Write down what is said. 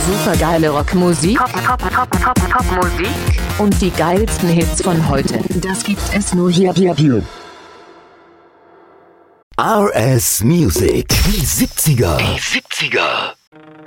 Supergeile Rockmusik, Top-Musik und die geilsten Hits von heute. Das gibt es nur hier. RS Music. Die 70er.